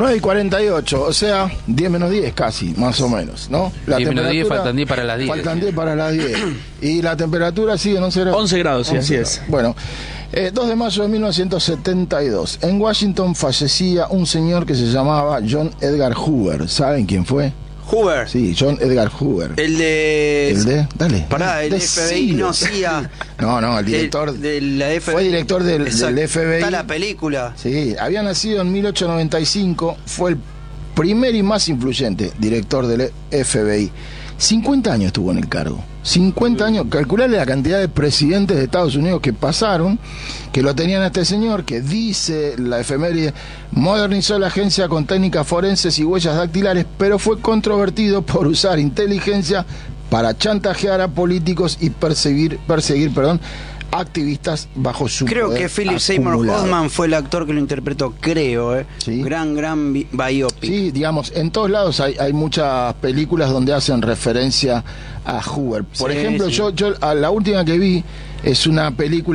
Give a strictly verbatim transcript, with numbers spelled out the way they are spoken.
nueve y cuarenta y ocho, o sea, diez menos diez casi, más o menos, ¿no? La diez menos diez, faltan diez para las diez. Faltan diez para las diez. Y la temperatura sigue en once grados. once grados, sí, así es. Bueno, eh, dos de mayo de mil novecientos setenta y dos. En Washington fallecía un señor que se llamaba John Edgar Hoover. ¿Saben quién fue? Hoover. Sí, John Edgar Hoover. El de... El de... Dale. Pará, el Decilo. F B I no hacía... No, no, el director... De, de la F B I. Fue director del, del F B I. Está la película. Sí, había nacido en mil ochocientos noventa y cinco. Fue el primer y más influyente director del F B I. cincuenta años estuvo en el cargo. cincuenta años. Calcularle la cantidad de presidentes de Estados Unidos que pasaron, que lo tenían a este señor, que dice la efeméride, modernizó la agencia con técnicas forenses y huellas dactilares, pero fue controvertido por usar inteligencia para chantajear a políticos y perseguir, perseguir, perdón, activistas bajo su Creo poder que Philip Seymour acumulado. Hoffman fue el actor que lo interpretó, creo, ¿eh? Sí. Gran, gran bi- biopic. Sí, digamos, en todos lados hay, hay muchas películas donde hacen referencia a Hoover. Por Sí, ejemplo, sí. yo, yo a la última que vi es una película